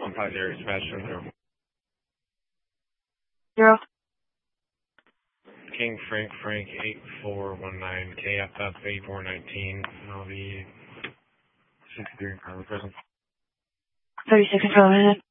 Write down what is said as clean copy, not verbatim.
150 dispatch 0. King Frank 8419 KFF 8419. I'll be 63 in front of the prison. 36 control,